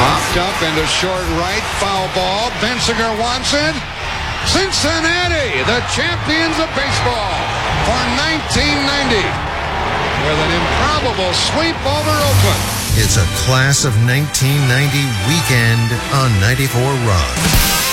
Popped up into short right, foul ball. Bensinger wants it. Cincinnati, the champions of baseball for 1990, with an improbable sweep over Oakland. It's a class of 1990 weekend on 94 Rock.